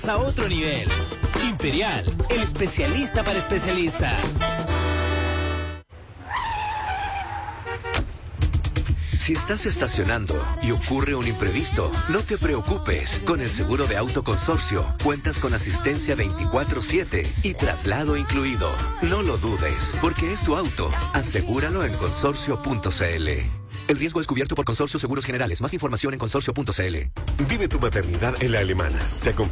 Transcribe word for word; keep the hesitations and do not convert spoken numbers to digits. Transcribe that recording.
A otro nivel. Imperial, el especialista para especialistas. Si estás estacionando y ocurre un imprevisto, no te preocupes. Con el seguro de auto Consorcio, cuentas con asistencia veinticuatro siete y traslado incluido. No lo dudes, porque es tu auto. Asegúralo en consorcio punto c l. El riesgo es cubierto por Consorcio Seguros Generales. Más información en consorcio punto c l. Vive tu maternidad en La Alemana. Te